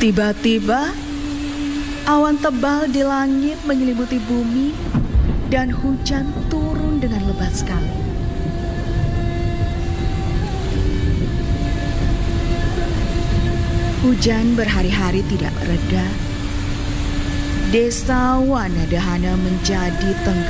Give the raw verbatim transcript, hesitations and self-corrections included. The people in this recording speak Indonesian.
Tiba-tiba, awan tebal di langit menyelimuti bumi dan hujan turun dengan lebat sekali. Hujan berhari-hari tidak reda. Desa Wanadahana menjadi tenggelam